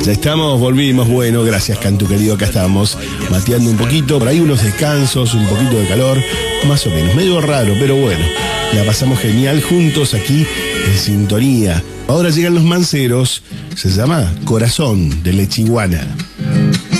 Ya estamos, volvimos. Bueno, gracias, Cantu querido. Acá estamos mateando un poquito. Por ahí unos descansos, un poquito de calor, más o menos. Medio raro, pero bueno. La pasamos genial juntos aquí en sintonía. Ahora llegan los manceros. Se llama Corazón de Lechiguana.